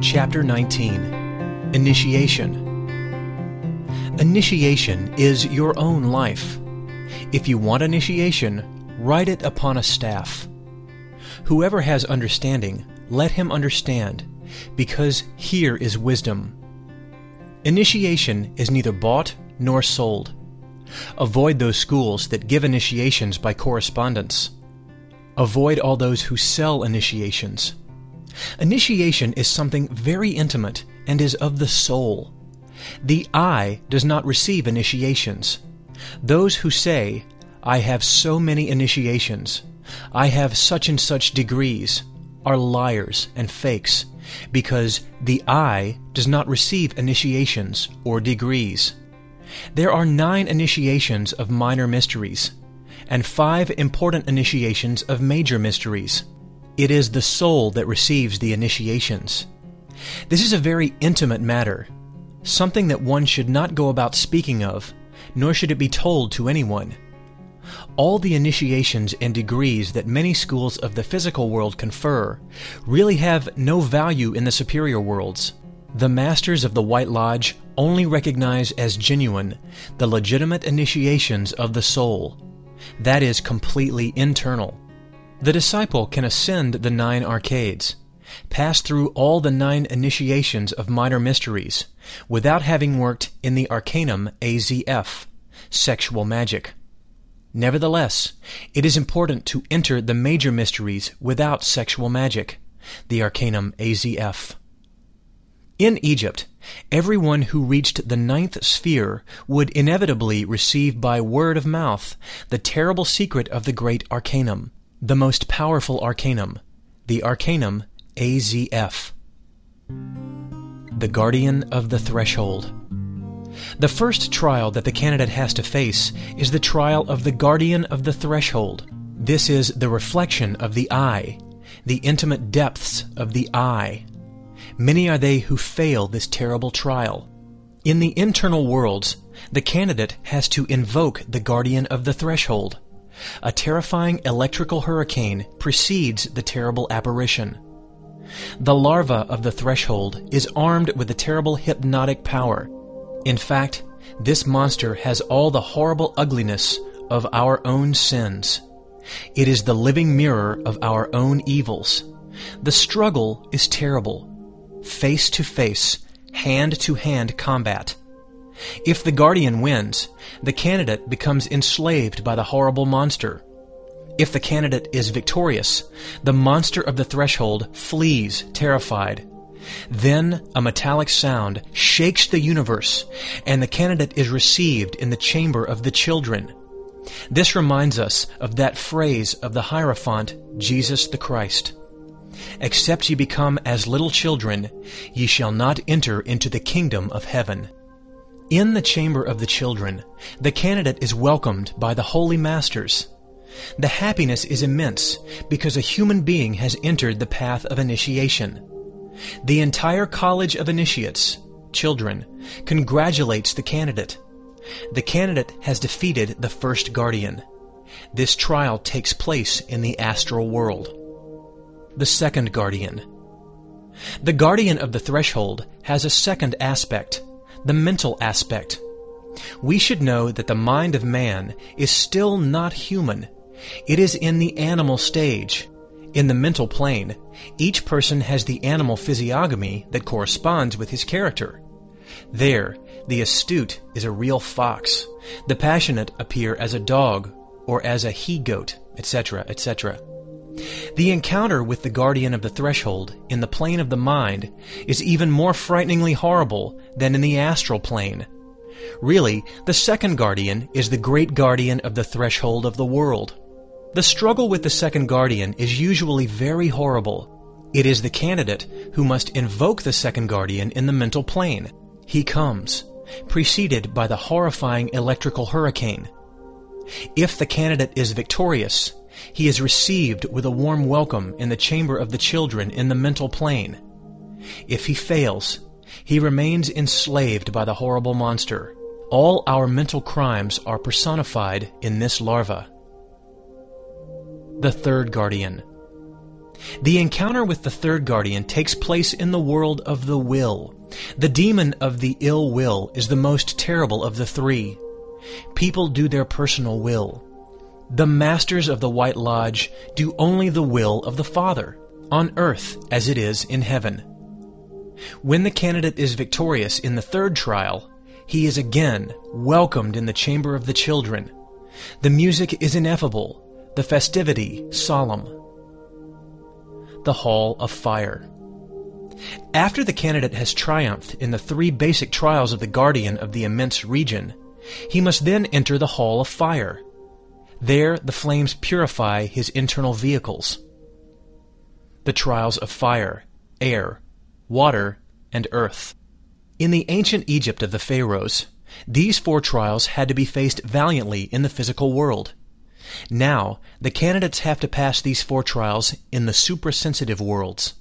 Chapter 19. Initiation. Initiation is your own life. If you want initiation, write it upon a staff. Whoever has understanding, let him understand, because here is wisdom. Initiation is neither bought nor sold. Avoid those schools that give initiations by correspondence. Avoid all those who sell initiations. Initiation is something very intimate and is of the soul. The I does not receive initiations. Those who say, "I have so many initiations, I have such and such degrees," are liars and fakes, because the I does not receive initiations or degrees. There are 9 initiations of minor mysteries, and 5 important initiations of major mysteries. It is the soul that receives the initiations. This is a very intimate matter, something that one should not go about speaking of, nor should it be told to anyone. All the initiations and degrees that many schools of the physical world confer really have no value in the superior worlds. The masters of the White Lodge only recognize as genuine the legitimate initiations of the soul. That is completely internal. The disciple can ascend the 9 arcades, pass through all the 9 initiations of minor mysteries, without having worked in the Arcanum AZF, sexual magic. Nevertheless, it is important to enter the major mysteries without sexual magic, the Arcanum AZF. In Egypt, everyone who reached the 9th sphere would inevitably receive by word of mouth the terrible secret of the great Arcanum, the most powerful Arcanum, the Arcanum AZF. The Guardian of the Threshold. The first trial that the candidate has to face is the trial of the Guardian of the Threshold. This is the reflection of the I, the intimate depths of the I. Many are they who fail this terrible trial. In the internal worlds, the candidate has to invoke the Guardian of the Threshold. A terrifying electrical hurricane precedes the terrible apparition. The larva of the Threshold is armed with a terrible hypnotic power. In fact, this monster has all the horrible ugliness of our own sins. It is the living mirror of our own evils. The struggle is terrible. Face-to-face, hand-to-hand combat. If the Guardian wins, the candidate becomes enslaved by the horrible monster. If the candidate is victorious, the monster of the Threshold flees terrified. Then a metallic sound shakes the universe, and the candidate is received in the chamber of the children. This reminds us of that phrase of the Hierophant, Jesus the Christ. "Except ye become as little children, ye shall not enter into the kingdom of heaven." In the chamber of the children, the candidate is welcomed by the holy masters. The happiness is immense because a human being has entered the path of initiation. The entire college of initiates, children, congratulates the candidate. The candidate has defeated the first guardian. This trial takes place in the astral world. The second guardian. The guardian of the threshold has a second aspect, the mental aspect. We should know that the mind of man is still not human. It is in the animal stage. In the mental plane, each person has the animal physiognomy that corresponds with his character. There, the astute is a real fox. The passionate appear as a dog or as a he-goat, etc., etc. The encounter with the guardian of the threshold in the plane of the mind is even more frighteningly horrible than in the astral plane. Really, the second guardian is the great guardian of the threshold of the world. The struggle with the second guardian is usually very horrible. It is the candidate who must invoke the second guardian in the mental plane. He comes, preceded by the horrifying electrical hurricane. If the candidate is victorious, he is received with a warm welcome in the chamber of the children in the mental plane. If he fails, he remains enslaved by the horrible monster. All our mental crimes are personified in this larva. The third guardian. The encounter with the third guardian takes place in the world of the will. The demon of the ill will is the most terrible of the three. People do their personal will. The masters of the White Lodge do only the will of the Father, on earth as it is in heaven. When the candidate is victorious in the third trial, he is again welcomed in the chamber of the children. The music is ineffable, the festivity solemn. The Hall of Fire. After the candidate has triumphed in the three basic trials of the guardian of the immense region, he must then enter the Hall of Fire. There the flames purify his internal vehicles. The trials of fire, air, water, and earth. In the ancient Egypt of the pharaohs, these four trials had to be faced valiantly in the physical world. Now, the candidates have to pass these four trials in the suprasensitive worlds.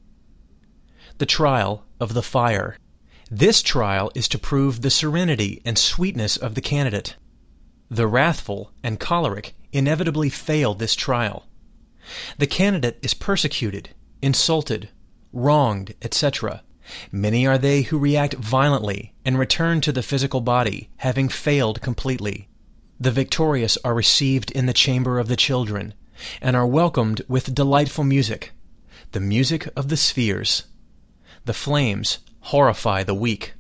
The trial of the fire. This trial is to prove the serenity and sweetness of the candidate. The wrathful and choleric inevitably fail this trial. The candidate is persecuted, insulted, wronged, etc. Many are they who react violently and return to the physical body, having failed completely. The victorious are received in the chamber of the children, and are welcomed with delightful music, the music of the spheres. The flames horrify the weak.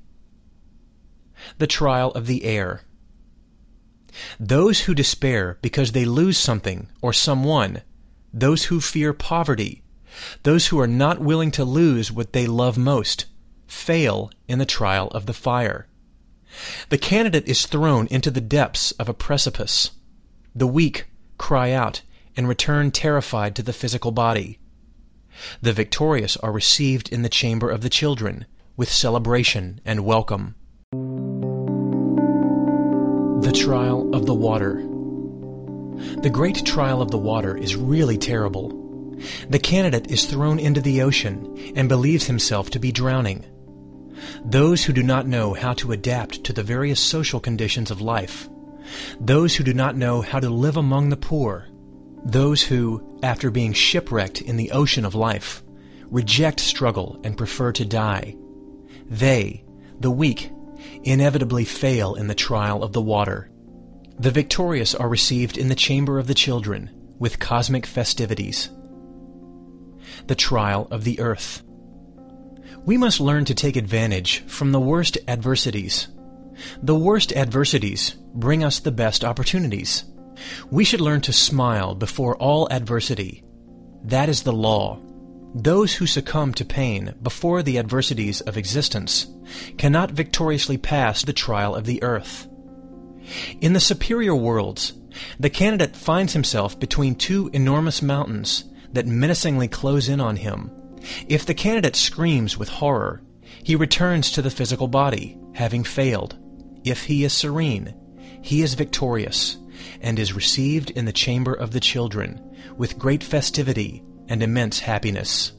The trial of the air. Those who despair because they lose something or someone, those who fear poverty, those who are not willing to lose what they love most, fail in the trial of the fire. The candidate is thrown into the depths of a precipice. The weak cry out and return terrified to the physical body. The victorious are received in the chamber of the children with celebration and welcome. The trial of the water. The great trial of the water is really terrible. The candidate is thrown into the ocean and believes himself to be drowning. Those who do not know how to adapt to the various social conditions of life, those who do not know how to live among the poor, those who, after being shipwrecked in the ocean of life, reject struggle and prefer to die, they, the weak, inevitably fail in the trial of the water. The victorious are received in the chamber of the children with cosmic festivities. The trial of the earth. We must learn to take advantage from the worst adversities. The worst adversities bring us the best opportunities. We should learn to smile before all adversity. That is the law. Those who succumb to pain before the adversities of existence cannot victoriously pass the trial of the earth. In the superior worlds, the candidate finds himself between two enormous mountains that menacingly close in on him. If the candidate screams with horror, he returns to the physical body, having failed. If he is serene, he is victorious, and is received in the chamber of the children with great festivity and immense happiness.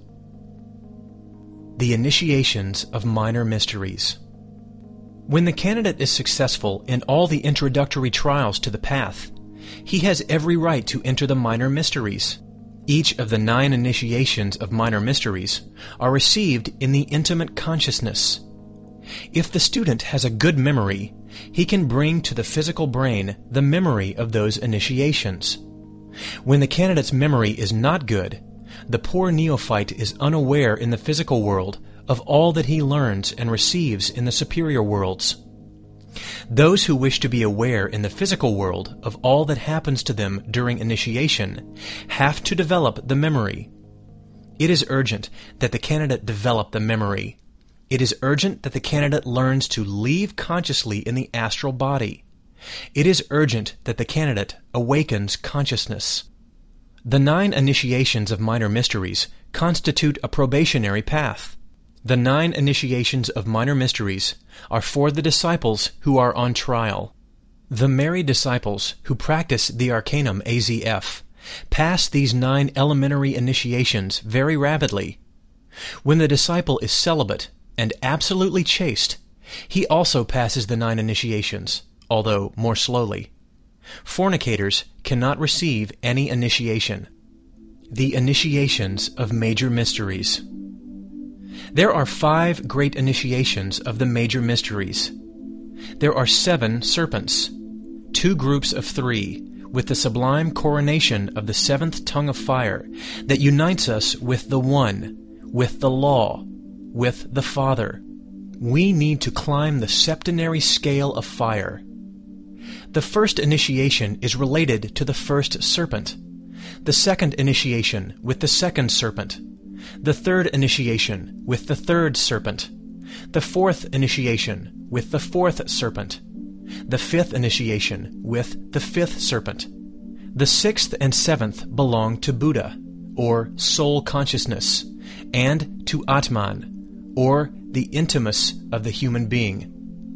The initiations of minor mysteries. When the candidate is successful in all the introductory trials to the path, he has every right to enter the minor mysteries. Each of the 9 initiations of minor mysteries are received in the intimate consciousness. If the student has a good memory, he can bring to the physical brain the memory of those initiations. When the candidate's memory is not good, the poor neophyte is unaware in the physical world of all that he learns and receives in the superior worlds. Those who wish to be aware in the physical world of all that happens to them during initiation have to develop the memory. It is urgent that the candidate develop the memory. It is urgent that the candidate learns to leave consciously in the astral body. It is urgent that the candidate awakens consciousness. The 9 initiations of minor mysteries constitute a probationary path. The 9 initiations of minor mysteries are for the disciples who are on trial. The married disciples who practice the Arcanum AZF pass these 9 elementary initiations very rapidly. When the disciple is celibate and absolutely chaste, he also passes the 9 initiations, although more slowly. Fornicators cannot receive any initiation. The initiations of major mysteries. There are 5 great initiations of the major mysteries. There are 7 serpents, 2 groups of 3, with the sublime coronation of the 7th tongue of fire that unites us with the One, with the Law, with the Father. We need to climb the septenary scale of fire. The first initiation is related to the first serpent, the second initiation with the second serpent, the third initiation with the third serpent, the fourth initiation with the fourth serpent, the fifth initiation with the fifth serpent. The sixth and seventh belong to Buddha, or soul consciousness, and to Atman, or the intimus of the human being.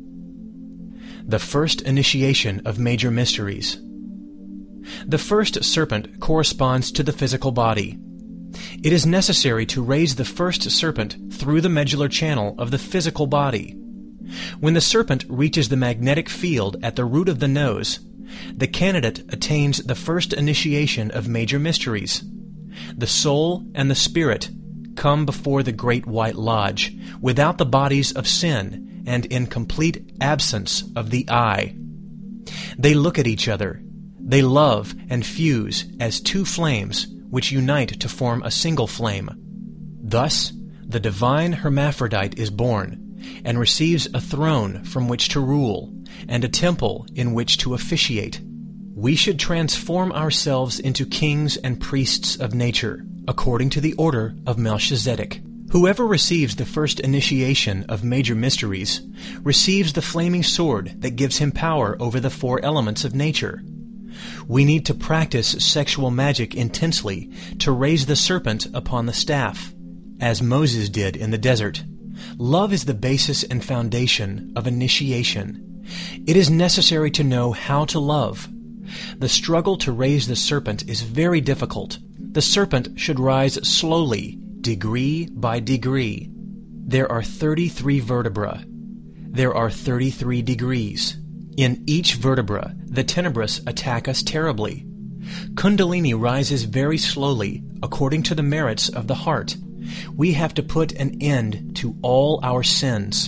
The first initiation of major mysteries. The first serpent corresponds to the physical body. It is necessary to raise the first serpent through the medullary channel of the physical body. When the serpent reaches the magnetic field at the root of the nose, the candidate attains the first initiation of major mysteries. The soul and the spirit come before the Great White Lodge without the bodies of sin and in complete absence of the I. They look at each other. They love and fuse as 2 flames which unite to form a single flame. Thus, the divine hermaphrodite is born and receives a throne from which to rule and a temple in which to officiate. We should transform ourselves into kings and priests of nature, according to the order of Melchizedek. Whoever receives the first initiation of major mysteries receives the flaming sword that gives him power over the 4 elements of nature. We need to practice sexual magic intensely to raise the serpent upon the staff, as Moses did in the desert. Love is the basis and foundation of initiation. It is necessary to know how to love. The struggle to raise the serpent is very difficult. The serpent should rise slowly, degree by degree. There are 33 vertebrae. There are 33 degrees. In each vertebra, the tenebrous attack us terribly. Kundalini rises very slowly, according to the merits of the heart. We have to put an end to all our sins.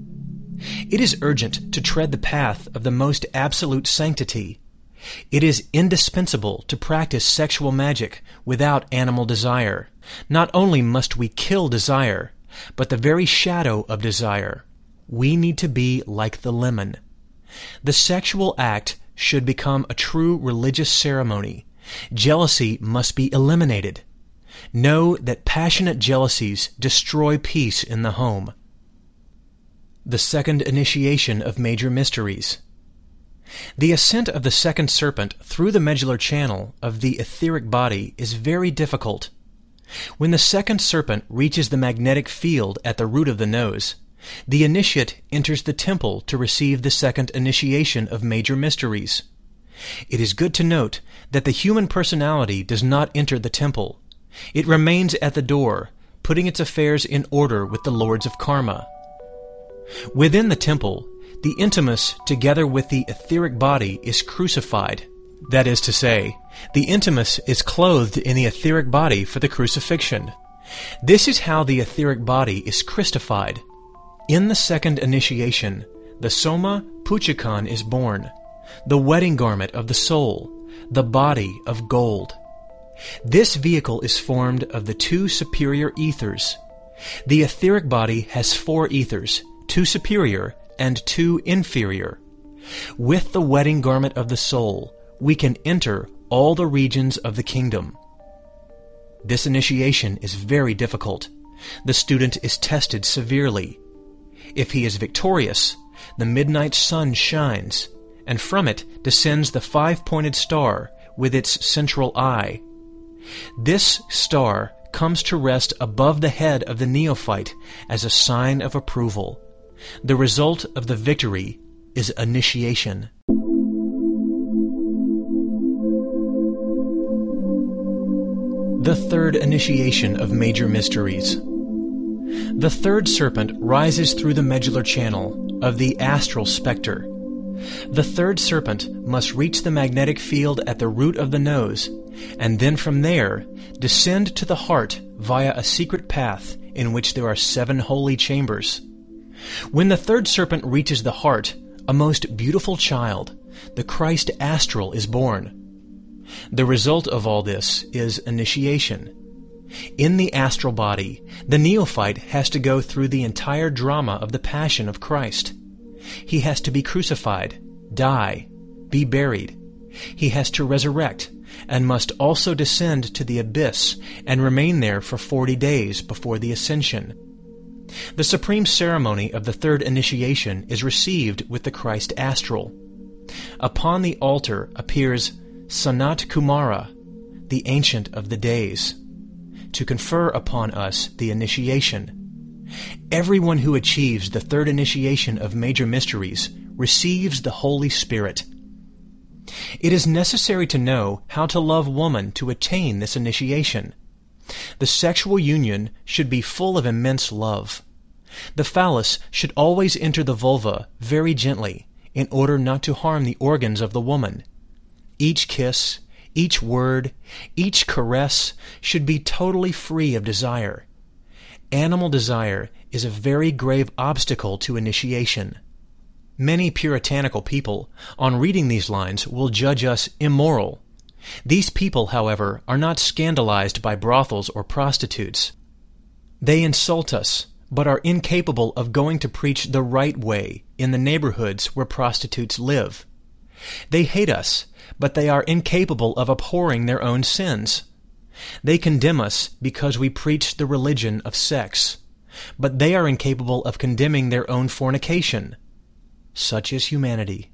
It is urgent to tread the path of the most absolute sanctity. It is indispensable to practice sexual magic without animal desire. Not only must we kill desire, but the very shadow of desire. We need to be like the lemon. The sexual act should become a true religious ceremony. Jealousy must be eliminated. Know that passionate jealousies destroy peace in the home. The second initiation of major mysteries. The ascent of the second serpent through the medullary channel of the etheric body is very difficult. When the second serpent reaches the magnetic field at the root of the nose, the initiate enters the temple to receive the second initiation of major mysteries. It is good to note that the human personality does not enter the temple. It remains at the door, putting its affairs in order with the lords of karma. Within the temple, the intimus, together with the etheric body, is crucified. That is to say, the intimus is clothed in the etheric body for the crucifixion. This is how the etheric body is Christified. In the second initiation, the Soma Puchikan is born, the wedding garment of the soul, the body of gold. This vehicle is formed of the 2 superior ethers. The etheric body has 4 ethers, 2 superior and 2 inferior. With the wedding garment of the soul, we can enter all the regions of the kingdom. This initiation is very difficult. The student is tested severely. If he is victorious, the midnight sun shines, and from it descends the 5-pointed star with its central eye. This star comes to rest above the head of the neophyte as a sign of approval. The result of the victory is initiation. The third initiation of major mysteries. The third serpent rises through the medullary channel of the astral spectre. The third serpent must reach the magnetic field at the root of the nose, and then from there descend to the heart via a secret path in which there are 7 holy chambers. When the third serpent reaches the heart, a most beautiful child, the Christ astral, is born. The result of all this is initiation. In the astral body, the neophyte has to go through the entire drama of the Passion of Christ. He has to be crucified, die, be buried. He has to resurrect, and must also descend to the abyss and remain there for 40 days before the ascension. The supreme ceremony of the third initiation is received with the Christ astral. Upon the altar appears Sanat Kumara, the Ancient of the Days, to confer upon us the initiation. Everyone who achieves the third initiation of major mysteries receives the Holy Spirit. It is necessary to know how to love woman to attain this initiation. The sexual union should be full of immense love. The phallus should always enter the vulva very gently, in order not to harm the organs of the woman. Each kiss, each word, each caress should be totally free of desire. Animal desire is a very grave obstacle to initiation. Many puritanical people, on reading these lines, will judge us immoral. These people, however, are not scandalized by brothels or prostitutes. They insult us, but are incapable of going to preach the right way in the neighborhoods where prostitutes live. They hate us, but they are incapable of abhorring their own sins. They condemn us because we preach the religion of sex, but they are incapable of condemning their own fornication. Such is humanity.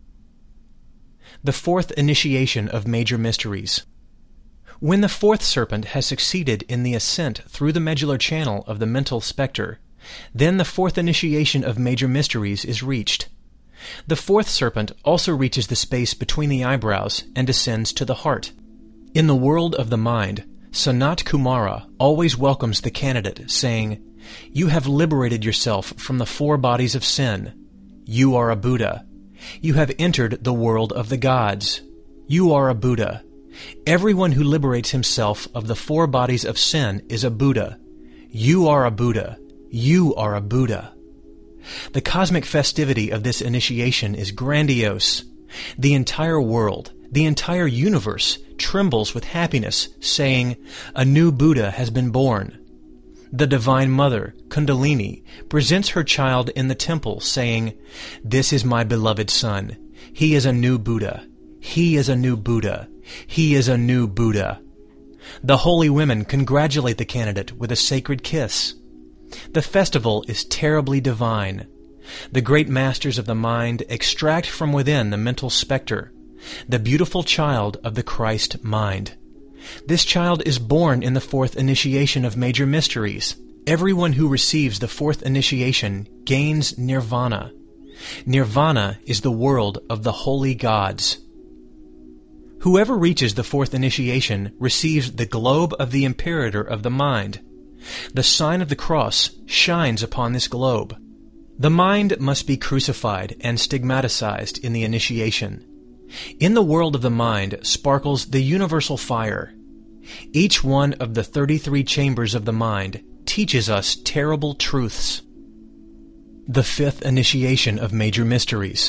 The fourth initiation of major mysteries. When the fourth serpent has succeeded in the ascent through the medullary channel of the mental spectre, then the fourth initiation of major mysteries is reached. The fourth serpent also reaches the space between the eyebrows and descends to the heart. In the world of the mind, Sanat Kumara always welcomes the candidate, saying, "You have liberated yourself from the 4 bodies of sin. You are a Buddha. You have entered the world of the gods. You are a Buddha. Everyone who liberates himself of the 4 bodies of sin is a Buddha. You are a Buddha. You are a Buddha." The cosmic festivity of this initiation is grandiose. The entire world, the entire universe, trembles with happiness, saying, "A new Buddha has been born." The Divine Mother, Kundalini, presents her child in the temple, saying, "This is my beloved son. He is a new Buddha. He is a new Buddha. He is a new Buddha." The holy women congratulate the candidate with a sacred kiss. The festival is terribly divine. The great masters of the mind extract from within the mental spectre the beautiful child of the Christ mind. This child is born in the fourth initiation of major mysteries. Everyone who receives the fourth initiation gains nirvana. Nirvana is the world of the holy gods. Whoever reaches the fourth initiation receives the globe of the imperator of the mind. The sign of the cross shines upon this globe. The mind must be crucified and stigmatized in the initiation. In the world of the mind sparkles the universal fire. Each one of the 33 chambers of the mind teaches us terrible truths. The fifth initiation of major mysteries.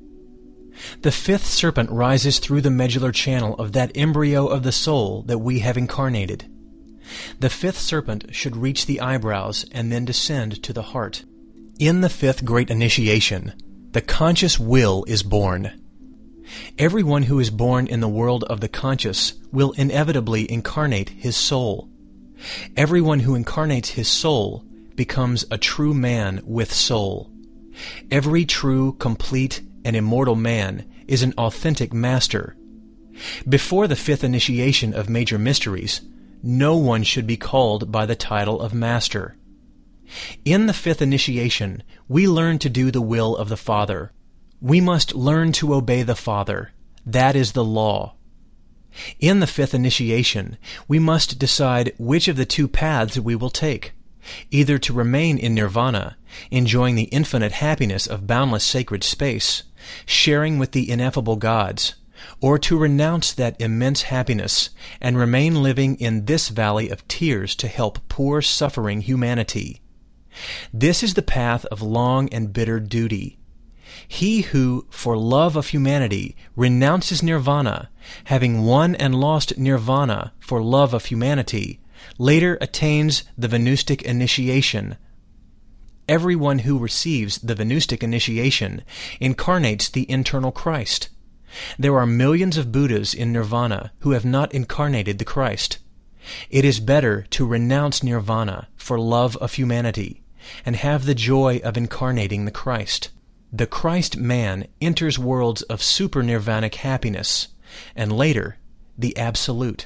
The fifth serpent rises through the medullary channel of that embryo of the soul that we have incarnated. The fifth serpent should reach the eyebrows and then descend to the heart. In the fifth great initiation, the conscious will is born. Everyone who is born in the world of the conscious will inevitably incarnate his soul. Everyone who incarnates his soul becomes a true man with soul. Every true, complete, and immortal man is an authentic master. Before the fifth initiation of major mysteries, no one should be called by the title of master. In the fifth initiation, we learn to do the will of the Father. We must learn to obey the Father. That is the law. In the fifth initiation, we must decide which of the 2 paths we will take, either to remain in nirvana, enjoying the infinite happiness of boundless sacred space, sharing with the ineffable gods, or to renounce that immense happiness and remain living in this valley of tears to help poor suffering humanity. This is the path of long and bitter duty. He who, for love of humanity, renounces nirvana, having won and lost nirvana for love of humanity, later attains the Venustic initiation. Everyone who receives the Venustic initiation incarnates the internal Christ. There are millions of Buddhas in nirvana who have not incarnated the Christ. It is better to renounce nirvana for love of humanity and have the joy of incarnating the Christ. The Christ man enters worlds of super-nirvanic happiness, and later, the Absolute.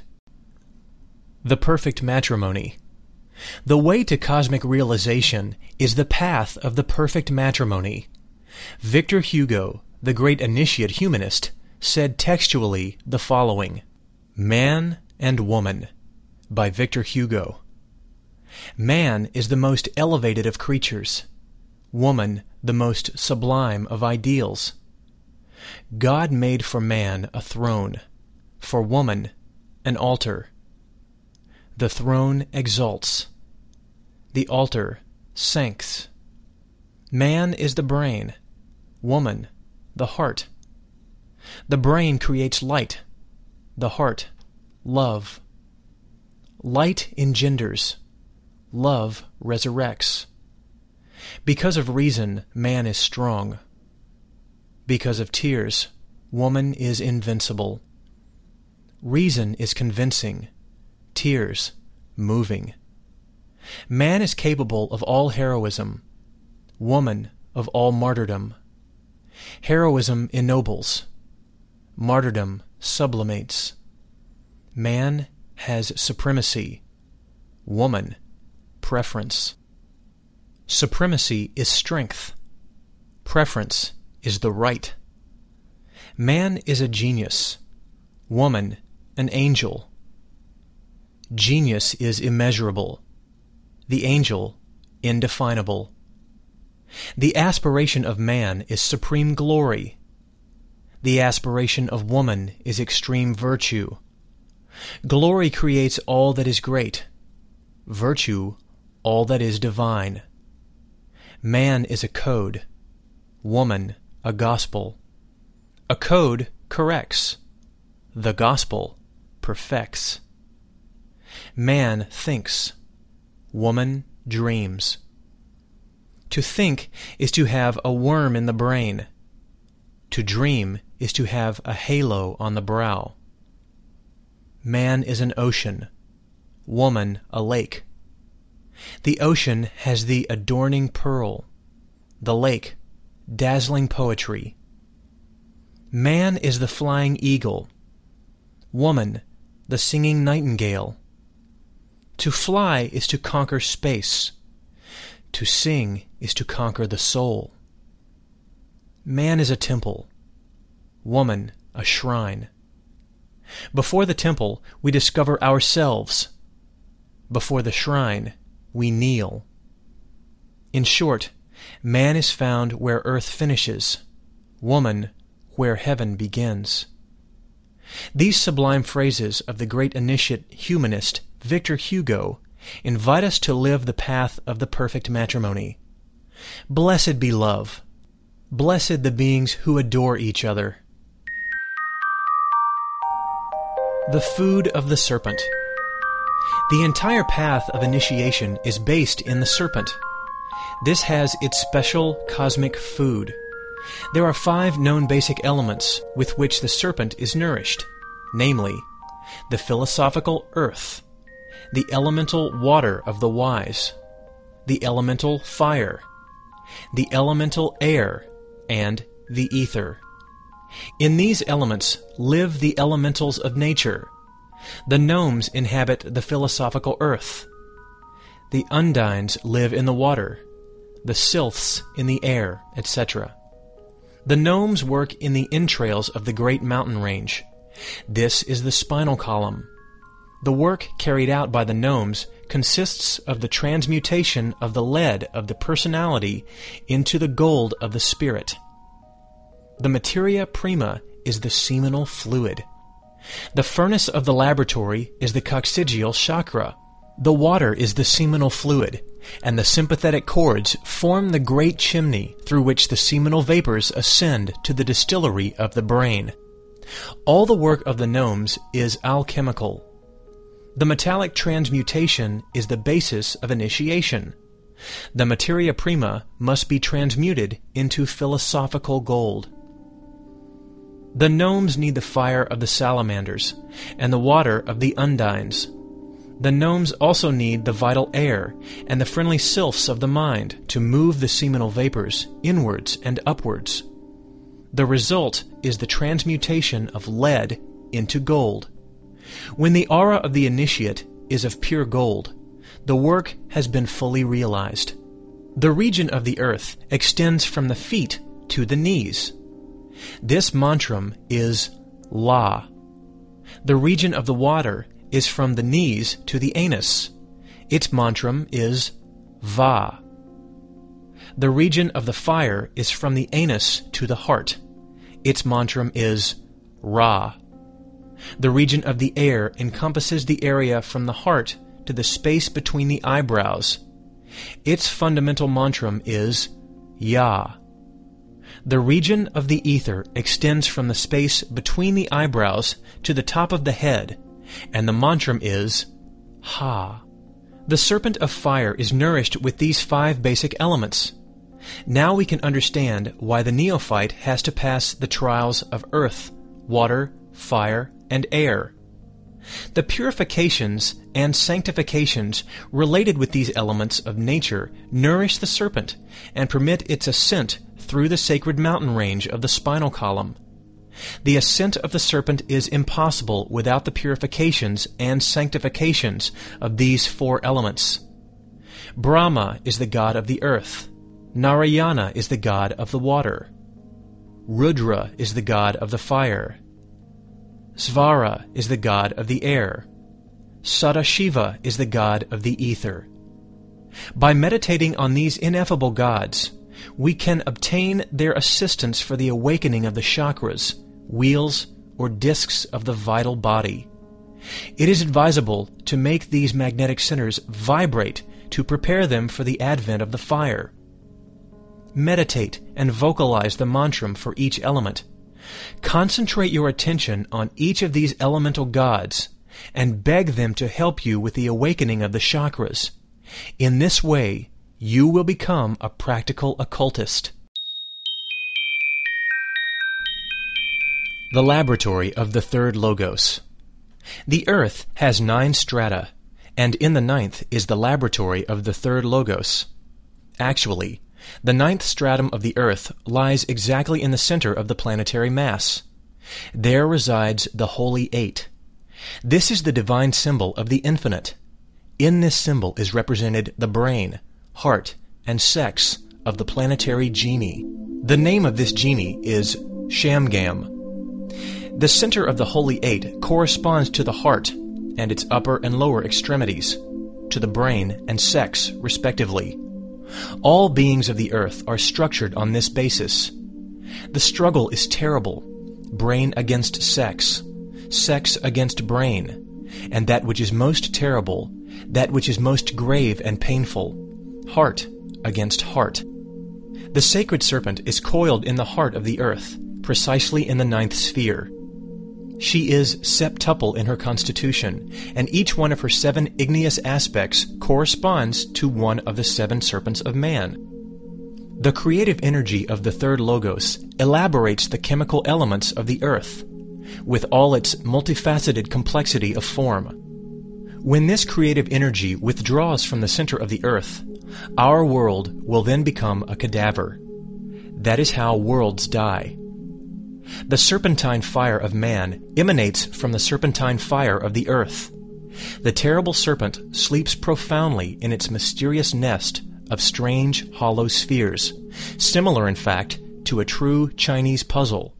The perfect matrimony. The way to cosmic realization is the path of the perfect matrimony. Victor Hugo, the great initiate humanist, said textually the following: Man and Woman, by Victor Hugo. Man is the most elevated of creatures. Woman the most sublime of ideals. God made for man a throne, for woman an altar. The throne exalts. The altar sinks. Man is the brain, woman the heart. The brain creates light, the heart love. Light engenders, love resurrects. Because of reason, man is strong. Because of tears, woman is invincible. Reason is convincing, tears moving. Man is capable of all heroism, woman of all martyrdom. Heroism ennobles, martyrdom sublimates. Man has supremacy, woman preference. Supremacy is strength. Preference is the right. Man is a genius. Woman an angel. Genius is immeasurable. The angel indefinable. The aspiration of man is supreme glory. The aspiration of woman is extreme virtue. Glory creates all that is great. Virtue all that is divine. Man is a code, woman a gospel. A code corrects, the gospel perfects. Man thinks, woman dreams. To think is to have a worm in the brain. To dream is to have a halo on the brow. Man is an ocean, woman a lake. The ocean has the adorning pearl, the lake dazzling poetry. Man is the flying eagle, woman the singing nightingale. To fly is to conquer space. To sing is to conquer the soul. Man is a temple, woman a shrine. Before the temple we discover ourselves. Before the shrine we kneel. In short, man is found where earth finishes, woman where heaven begins. These sublime phrases of the great initiate humanist Victor Hugo invite us to live the path of the perfect matrimony. Blessed be love. Blessed the beings who adore each other. The food of the serpent. The entire path of initiation is based in the serpent. This has its special cosmic food. There are 5 known basic elements with which the serpent is nourished, namely, the philosophical earth, the elemental water of the wise, the elemental fire, the elemental air, and the ether. In these elements live the elementals of nature. The gnomes inhabit the philosophical earth. The undines live in the water, the sylphs in the air, etc. The gnomes work in the entrails of the great mountain range. This is the spinal column. The work carried out by the gnomes consists of the transmutation of the lead of the personality into the gold of the spirit. The materia prima is the seminal fluid. The furnace of the laboratory is the coccygeal chakra. The water is the seminal fluid, and the sympathetic cords form the great chimney through which the seminal vapors ascend to the distillery of the brain. All the work of the gnomes is alchemical. The metallic transmutation is the basis of initiation. The materia prima must be transmuted into philosophical gold. The gnomes need the fire of the salamanders and the water of the undines. The gnomes also need the vital air and the friendly sylphs of the mind to move the seminal vapors inwards and upwards. The result is the transmutation of lead into gold. When the aura of the initiate is of pure gold, the work has been fully realized. The region of the earth extends from the feet to the knees. This mantram is La. The region of the water is from the knees to the anus. Its mantram is Va. The region of the fire is from the anus to the heart. Its mantram is Ra. The region of the air encompasses the area from the heart to the space between the eyebrows. Its fundamental mantram is Ya. The region of the ether extends from the space between the eyebrows to the top of the head, and the mantram is Ha. The serpent of fire is nourished with these 5 basic elements. Now we can understand why the neophyte has to pass the trials of earth, water, fire, and air. The purifications and sanctifications related with these elements of nature nourish the serpent and permit its ascent through the sacred mountain range of the spinal column. The ascent of the serpent is impossible without the purifications and sanctifications of these 4 elements. Brahma is the god of the earth. Narayana is the god of the water. Rudra is the god of the fire. Svara is the god of the air. Sadashiva is the god of the ether. By meditating on these ineffable gods, we can obtain their assistance for the awakening of the chakras, wheels, or discs of the vital body. It is advisable to make these magnetic centers vibrate to prepare them for the advent of the fire. Meditate and vocalize the mantram for each element. Concentrate your attention on each of these elemental gods and beg them to help you with the awakening of the chakras. In this way, you will become a practical occultist. The laboratory of the third logos. The earth has 9 strata, and in the 9th is the laboratory of the third logos. Actually, the 9th stratum of the earth lies exactly in the center of the planetary mass. There resides the Holy Eight. This is the divine symbol of the infinite. In this symbol is represented the brain, heart, and sex of the planetary genie. The name of this genie is Shamgam. The center of the Holy Eight corresponds to the heart and its upper and lower extremities, to the brain and sex, respectively. All beings of the earth are structured on this basis. The struggle is terrible, brain against sex, sex against brain, and that which is most terrible, that which is most grave and painful, heart against heart. The sacred serpent is coiled in the heart of the earth, precisely in the 9th sphere. She is septuple in her constitution, and each one of her 7 igneous aspects corresponds to one of the 7 serpents of man. The creative energy of the third logos elaborates the chemical elements of the earth, with all its multifaceted complexity of form. When this creative energy withdraws from the center of the earth, our world will then become a cadaver. That is how worlds die. The serpentine fire of man emanates from the serpentine fire of the earth. The terrible serpent sleeps profoundly in its mysterious nest of strange, hollow spheres, similar, in fact, to a true Chinese puzzle.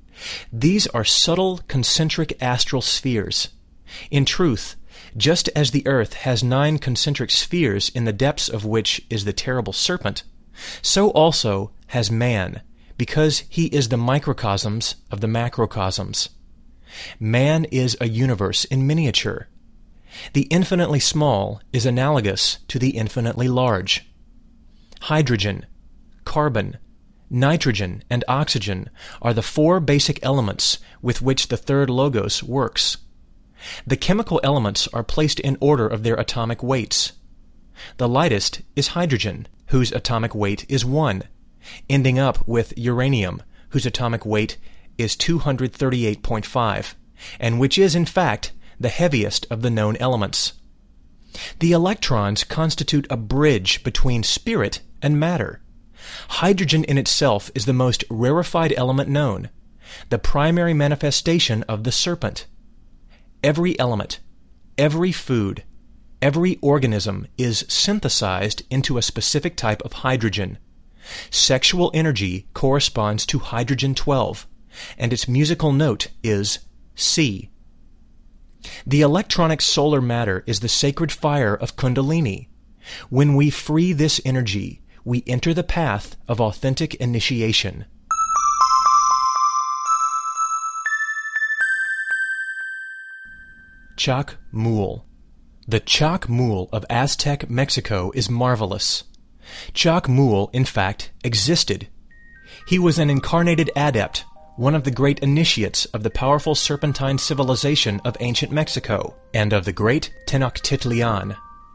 These are subtle, concentric astral spheres. In truth, just as the earth has 9 concentric spheres in the depths of which is the terrible serpent, so also has man, because he is the microcosms of the macrocosms. Man is a universe in miniature. The infinitely small is analogous to the infinitely large. Hydrogen, carbon, nitrogen, and oxygen are the four basic elements with which the third logos works. The chemical elements are placed in order of their atomic weights. The lightest is hydrogen, whose atomic weight is 1, ending up with uranium, whose atomic weight is 238.5, and which is, in fact, the heaviest of the known elements. The electrons constitute a bridge between spirit and matter. Hydrogen in itself is the most rarefied element known, the primary manifestation of the serpent. Every element, every food, every organism is synthesized into a specific type of hydrogen. Sexual energy corresponds to hydrogen-12, and its musical note is C. The electronic solar matter is the sacred fire of Kundalini. When we free this energy, we enter the path of authentic initiation. Chacmul. The Chacmul of Aztec Mexico is marvelous. Chacmul, in fact, existed. He was an incarnated adept, one of the great initiates of the powerful serpentine civilization of ancient Mexico and of the great Tenochtitlan.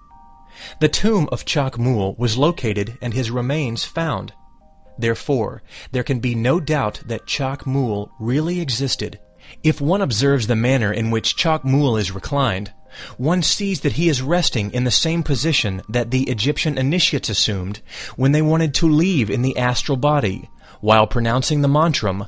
The tomb of Chacmul was located and his remains found. Therefore, there can be no doubt that Chacmul really existed. If one observes the manner in which Chacmul is reclined, one sees that he is resting in the same position that the Egyptian initiates assumed when they wanted to leave in the astral body, while pronouncing the mantram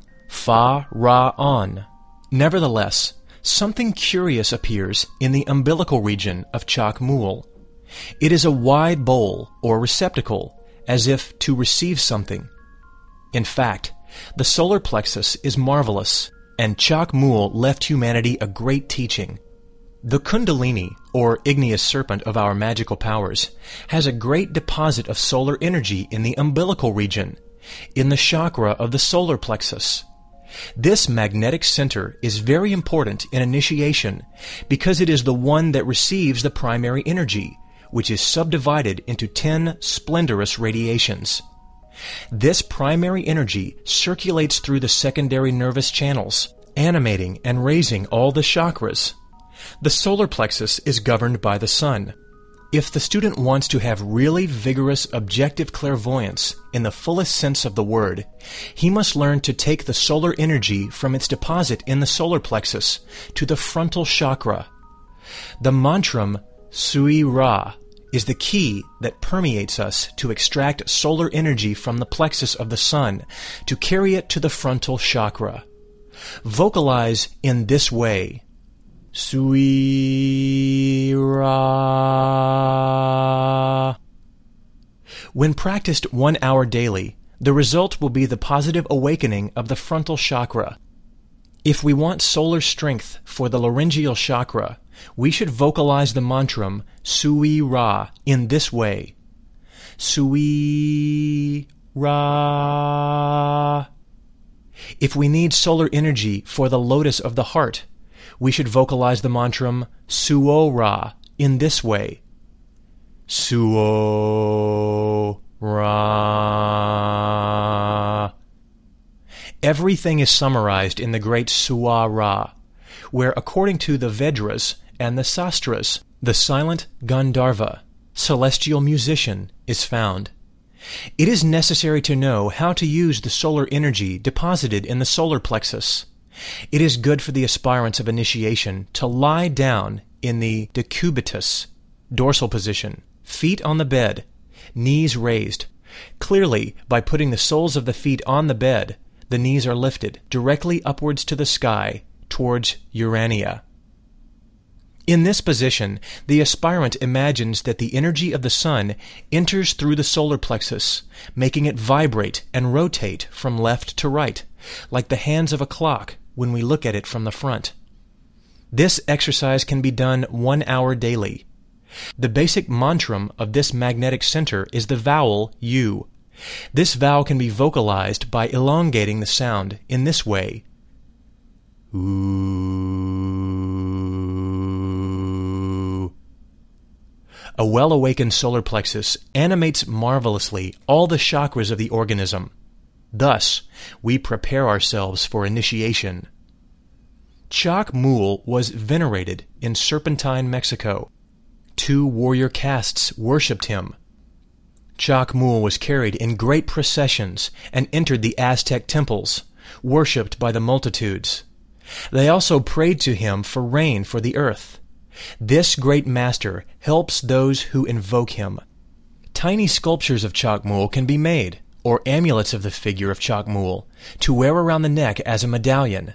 Fa-Ra-On. Nevertheless, something curious appears in the umbilical region of Chacmul. It is a wide bowl or receptacle, as if to receive something. In fact, the solar plexus is marvelous, and Chacmul left humanity a great teaching. The Kundalini, or igneous serpent of our magical powers, has a great deposit of solar energy in the umbilical region, in the chakra of the solar plexus. This magnetic center is very important in initiation because it is the one that receives the primary energy, which is subdivided into 10 splendorous radiations. This primary energy circulates through the secondary nervous channels, animating and raising all the chakras. The solar plexus is governed by the sun. If the student wants to have really vigorous objective clairvoyance in the fullest sense of the word, he must learn to take the solar energy from its deposit in the solar plexus to the frontal chakra. The mantram Sui Ra is the key that permeates us to extract solar energy from the plexus of the sun to carry it to the frontal chakra. Vocalize in this way: Sui Ra. When practiced 1 hour daily, the result will be the positive awakening of the frontal chakra. If we want solar strength for the laryngeal chakra, we should vocalize the mantram Sui Ra in this way: Sui Ra. If we need solar energy for the lotus of the heart, we should vocalize the mantram Suo Ra in this way: Suo Ra. Everything is summarized in the great Sua Ra, where, according to the Vedras and the Sastras, the silent Gandharva, celestial musician, is found. It is necessary to know how to use the solar energy deposited in the solar plexus. It is good for the aspirants of initiation to lie down in the decubitus, dorsal position, feet on the bed, knees raised. Clearly, by putting the soles of the feet on the bed, the knees are lifted directly upwards to the sky, towards Urania. In this position, the aspirant imagines that the energy of the sun enters through the solar plexus, making it vibrate and rotate from left to right, like the hands of a clock when we look at it from the front. This exercise can be done 1 hour daily. The basic mantram of this magnetic center is the vowel U, This vowel can be vocalized by elongating the sound in this way. Ooh. A well-awakened solar plexus animates marvelously all the chakras of the organism. Thus, we prepare ourselves for initiation. Chacmul was venerated in Serpentine, Mexico. 2 warrior castes worshipped him. Chacmul was carried in great processions and entered the Aztec temples, worshipped by the multitudes. They also prayed to him for rain for the earth. This great master helps those who invoke him. Tiny sculptures of Chacmul can be made, or amulets of the figure of Chacmul, to wear around the neck as a medallion.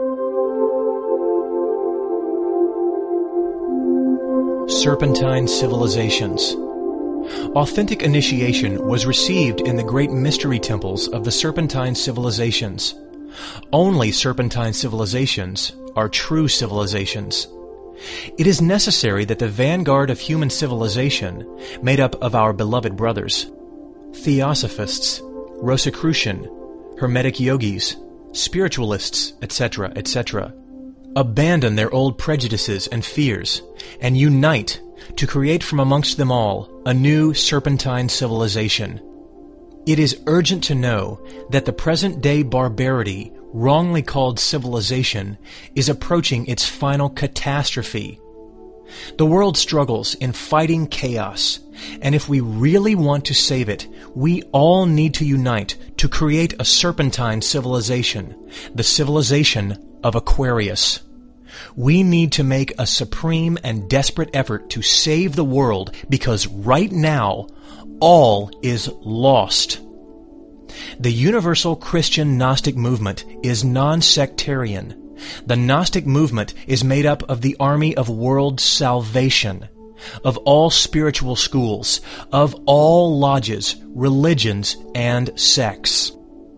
Serpentine civilizations. Authentic initiation was received in the great mystery temples of the Serpentine civilizations. Only Serpentine civilizations are true civilizations. It is necessary that the vanguard of human civilization, made up of our beloved brothers, Theosophists, Rosicrucian, Hermetic yogis, spiritualists, etc., etc., abandon their old prejudices and fears, and unite to create from amongst them all a new serpentine civilization. It is urgent to know that the present-day barbarity, wrongly called civilization, is approaching its final catastrophe. The world struggles in fighting chaos, and if we really want to save it, we all need to unite to create a serpentine civilization, the civilization of Aquarius. We need to make a supreme and desperate effort to save the world because right now, all is lost. The universal Christian Gnostic movement is non-sectarian. The Gnostic movement is made up of the army of world salvation, of all spiritual schools, of all lodges, religions, and sects.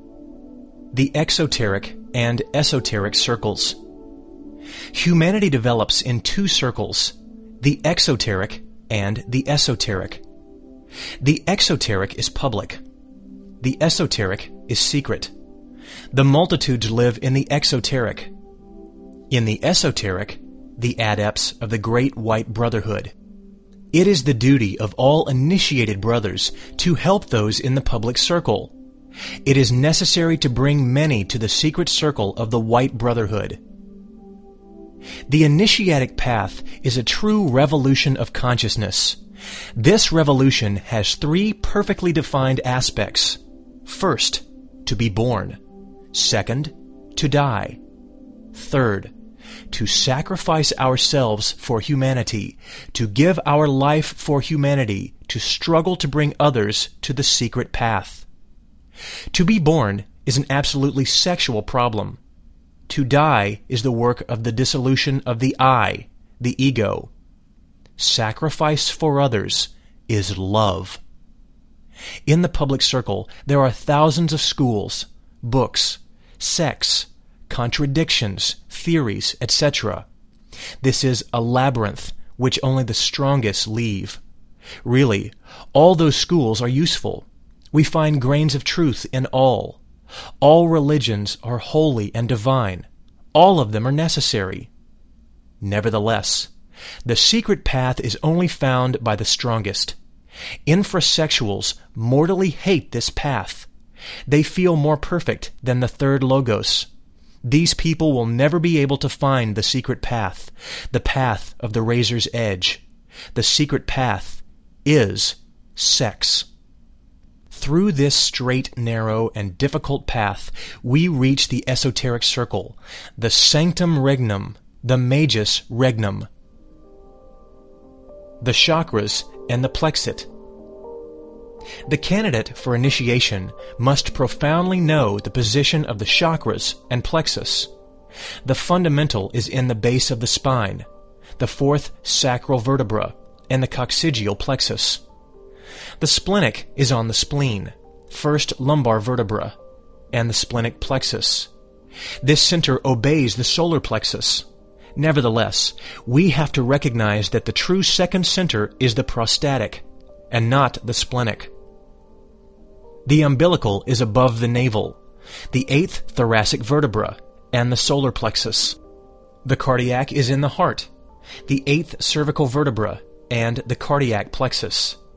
The exoteric and esoteric circles. Humanity develops in 2 circles, the exoteric and the esoteric. The exoteric is public. The esoteric is secret. The multitudes live in the exoteric. In the esoteric, the adepts of the Great White Brotherhood. It is the duty of all initiated brothers to help those in the public circle. It is necessary to bring many to the secret circle of the White Brotherhood. The initiatic path is a true revolution of consciousness. This revolution has 3 perfectly defined aspects. First, to be born. Second, to die. Third, to sacrifice ourselves for humanity, to give our life for humanity, to struggle to bring others to the secret path. To be born is an absolutely sexual problem. To die is the work of the dissolution of the I, the ego. Sacrifice for others is love. In the public circle, there are thousands of schools, books, sects, contradictions, theories, etc. This is a labyrinth which only the strongest leave. Really, all those schools are useful. We find grains of truth in all. All religions are holy and divine. All of them are necessary. Nevertheless, the secret path is only found by the strongest. Infrasexuals mortally hate this path. They feel more perfect than the third logos. These people will never be able to find the secret path, the path of the razor's edge. The secret path is sex. Through this straight, narrow, and difficult path, we reach the esoteric circle, the sanctum regnum, the magus regnum, the chakras, and the plexit. The candidate for initiation must profoundly know the position of the chakras and plexus. The fundamental is in the base of the spine, the 4th sacral vertebra, and the coccygeal plexus. The splenic is on the spleen, 1st lumbar vertebra, and the splenic plexus. This center obeys the solar plexus. Nevertheless, we have to recognize that the true second center is the prostatic, and not the splenic. The umbilical is above the navel, the 8th thoracic vertebra, and the solar plexus. The cardiac is in the heart, the 8th cervical vertebra, and the cardiac plexus.